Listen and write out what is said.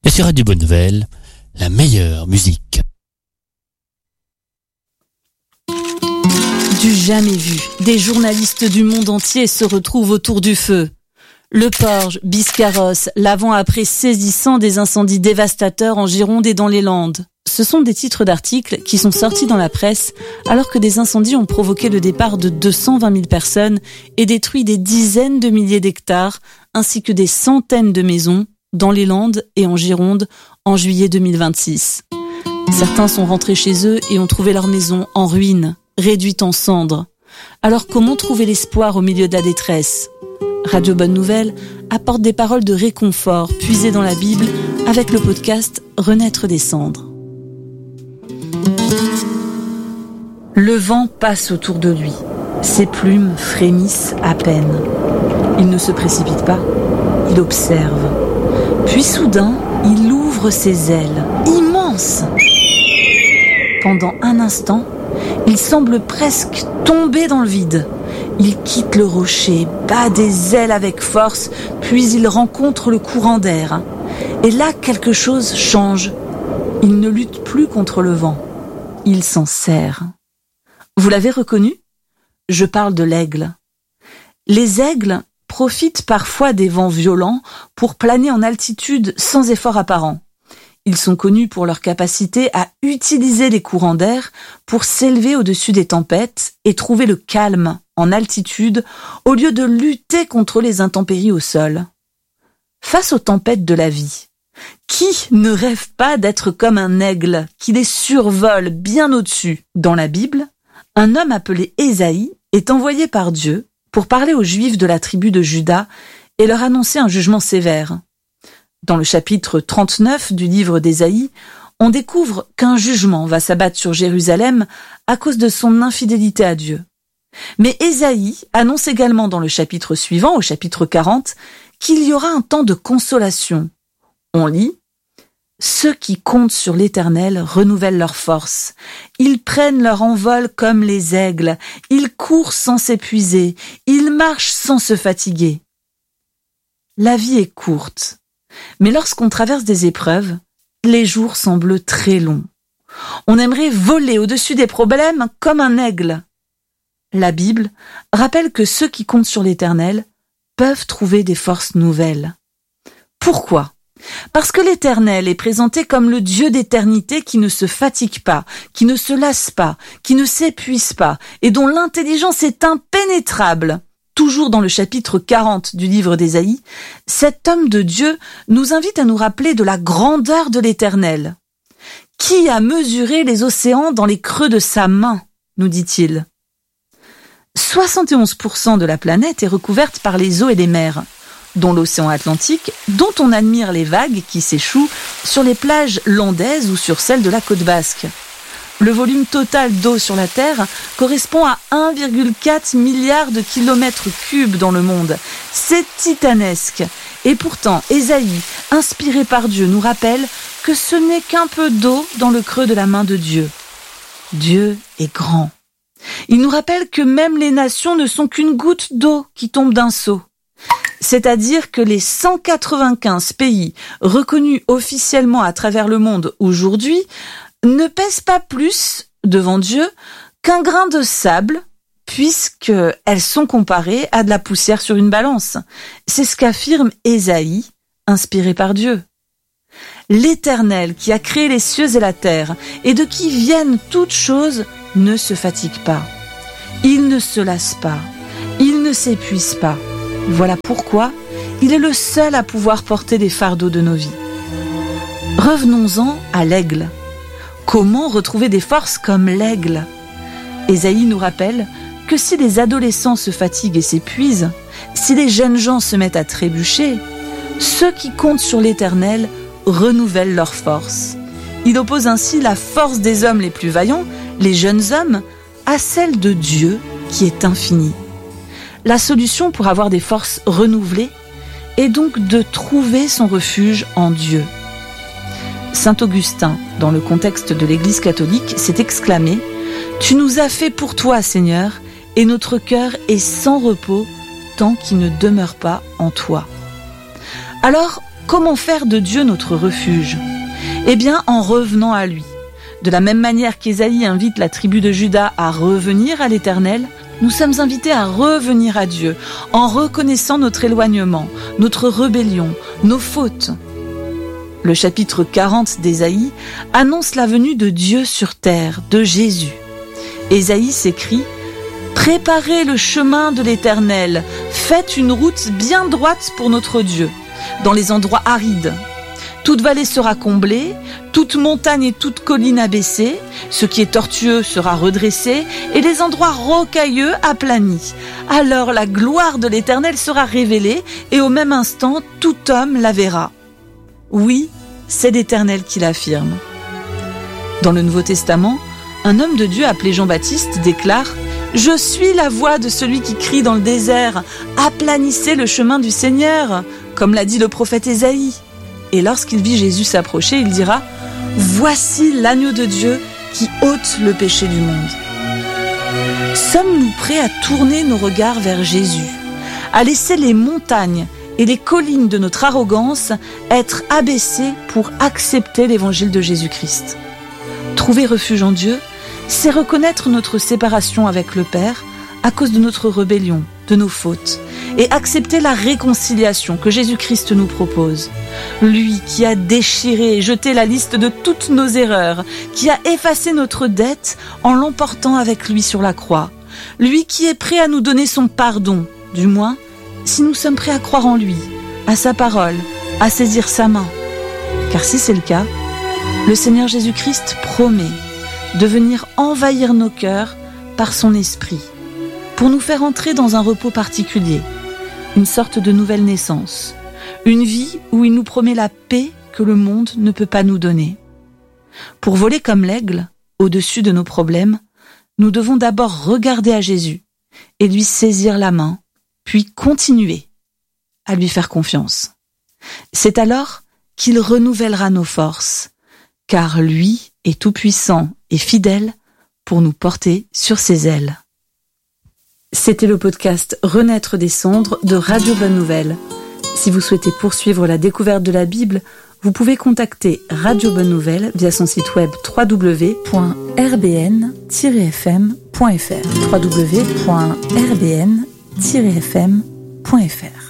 Et sur Radio Bonne Nouvelle, la meilleure musique. Du jamais vu, des journalistes du monde entier se retrouvent autour du feu. Le Porge, Biscarrosse, l'avant-après saisissant des incendies dévastateurs en Gironde et dans les Landes. Ce sont des titres d'articles qui sont sortis dans la presse alors que des incendies ont provoqué le départ de 220 000 personnes et détruit des dizaines de milliers d'hectares ainsi que des centaines de maisons dans les Landes et en Gironde en juillet 2026. Certains sont rentrés chez eux et ont trouvé leur maison en ruine, réduite en cendres. Alors comment trouver l'espoir au milieu de la détresse ? Radio Bonne Nouvelle apporte des paroles de réconfort puisées dans la Bible avec le podcast Renaître des cendres. Le vent passe autour de lui. Ses plumes frémissent à peine. Il ne se précipite pas, il observe. Puis soudain, il ouvre ses ailes, immenses. Pendant un instant, il semble presque tomber dans le vide. Il quitte le rocher, bat des ailes avec force, puis il rencontre le courant d'air. Et là, quelque chose change. Il ne lutte plus contre le vent. Il s'en sert. Vous l'avez reconnu ? Je parle de l'aigle. Les aigles profitent parfois des vents violents pour planer en altitude sans effort apparent. Ils sont connus pour leur capacité à utiliser les courants d'air pour s'élever au-dessus des tempêtes et trouver le calme en altitude au lieu de lutter contre les intempéries au sol. Face aux tempêtes de la vie, qui ne rêve pas d'être comme un aigle qui les survole bien au-dessus ? Dans la Bible, un homme appelé Ésaïe est envoyé par Dieu pour parler aux Juifs de la tribu de Juda et leur annoncer un jugement sévère. Dans le chapitre 39 du livre d'Ésaïe, on découvre qu'un jugement va s'abattre sur Jérusalem à cause de son infidélité à Dieu. Mais Ésaïe annonce également dans le chapitre suivant, au chapitre 40, qu'il y aura un temps de consolation. On lit « Ceux qui comptent sur l'Éternel renouvellent leur force. Ils prennent leur envol comme les aigles. Ils courent sans s'épuiser. Ils marchent sans se fatiguer. » La vie est courte. Mais lorsqu'on traverse des épreuves, les jours semblent très longs. On aimerait voler au-dessus des problèmes comme un aigle. La Bible rappelle que ceux qui comptent sur l'Éternel peuvent trouver des forces nouvelles. Pourquoi ? Parce que l'Éternel est présenté comme le Dieu d'éternité qui ne se fatigue pas, qui ne se lasse pas, qui ne s'épuise pas et dont l'intelligence est impénétrable. Toujours dans le chapitre 40 du livre d'Ésaïe, cet homme de Dieu nous invite à nous rappeler de la grandeur de l'Éternel. « Qui a mesuré les océans dans les creux de sa main ?» nous dit-il. 71% de la planète est recouverte par les eaux et les mers, dont l'océan Atlantique, dont on admire les vagues qui s'échouent sur les plages landaises ou sur celles de la côte basque. Le volume total d'eau sur la Terre correspond à 1,4 milliard de kilomètres cubes dans le monde. C'est titanesque. Et pourtant, Ésaïe, inspiré par Dieu, nous rappelle que ce n'est qu'un peu d'eau dans le creux de la main de Dieu. Dieu est grand. Il nous rappelle que même les nations ne sont qu'une goutte d'eau qui tombe d'un seau. C'est-à-dire que les 195 pays reconnus officiellement à travers le monde aujourd'hui ne pèsent pas plus devant Dieu qu'un grain de sable, puisqu'elles sont comparées à de la poussière sur une balance. C'est ce qu'affirme Ésaïe, inspiré par Dieu. L'Éternel qui a créé les cieux et la terre, et de qui viennent toutes choses, ne se fatigue pas. Il ne se lasse pas. Il ne s'épuise pas. Voilà pourquoi il est le seul à pouvoir porter les fardeaux de nos vies. Revenons-en à l'aigle. Comment retrouver des forces comme l'aigle ? Ésaïe nous rappelle que si les adolescents se fatiguent et s'épuisent, si les jeunes gens se mettent à trébucher, ceux qui comptent sur l'Éternel renouvellent leurs forces. Il oppose ainsi la force des hommes les plus vaillants, les jeunes hommes, à celle de Dieu qui est infini. La solution pour avoir des forces renouvelées est donc de trouver son refuge en Dieu. Saint Augustin, dans le contexte de l'Église catholique, s'est exclamé « Tu nous as fait pour toi, Seigneur, et notre cœur est sans repos tant qu'il ne demeure pas en toi. » Alors, comment faire de Dieu notre refuge ? Eh bien, en revenant à lui. De la même manière qu'Ésaïe invite la tribu de Juda à revenir à l'Éternel, nous sommes invités à revenir à Dieu en reconnaissant notre éloignement, notre rébellion, nos fautes. Le chapitre 40 d'Ésaïe annonce la venue de Dieu sur terre, de Jésus. Ésaïe s'écrie « Préparez le chemin de l'Éternel, faites une route bien droite pour notre Dieu, dans les endroits arides. Toute vallée sera comblée, toute montagne et toute colline abaissée, ce qui est tortueux sera redressé, et les endroits rocailleux aplanis. Alors la gloire de l'Éternel sera révélée, et au même instant, tout homme la verra. » Oui, c'est l'Éternel qui l'affirme. Dans le Nouveau Testament, un homme de Dieu appelé Jean-Baptiste déclare « Je suis la voix de celui qui crie dans le désert, aplanissez le chemin du Seigneur », comme l'a dit le prophète Ésaïe. Et lorsqu'il vit Jésus s'approcher, il dira « Voici l'agneau de Dieu qui ôte le péché du monde. » Sommes-nous prêts à tourner nos regards vers Jésus, à laisser les montagnes et les collines de notre arrogance être abaissées pour accepter l'évangile de Jésus-Christ ? Trouver refuge en Dieu, c'est reconnaître notre séparation avec le Père à cause de notre rébellion, de nos fautes, et accepter la réconciliation que Jésus-Christ nous propose. Lui qui a déchiré et jeté la liste de toutes nos erreurs, qui a effacé notre dette en l'emportant avec lui sur la croix. Lui qui est prêt à nous donner son pardon, du moins, si nous sommes prêts à croire en lui, à sa parole, à saisir sa main. Car si c'est le cas, le Seigneur Jésus-Christ promet de venir envahir nos cœurs par son esprit, pour nous faire entrer dans un repos particulier, une sorte de nouvelle naissance, une vie où il nous promet la paix que le monde ne peut pas nous donner. Pour voler comme l'aigle, au-dessus de nos problèmes, nous devons d'abord regarder à Jésus et lui saisir la main, puis continuer à lui faire confiance. C'est alors qu'il renouvellera nos forces, car lui est tout-puissant et fidèle pour nous porter sur ses ailes. C'était le podcast Renaître des cendres de Radio Bonne Nouvelle. Si vous souhaitez poursuivre la découverte de la Bible, vous pouvez contacter Radio Bonne Nouvelle via son site web www.rbn-fm.fr www.rbn-fm.fr